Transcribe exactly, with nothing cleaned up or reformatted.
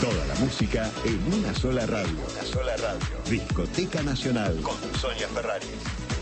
Toda la música en una sola radio. Una sola radio. Discoteca Nacional con Sonia Ferrari.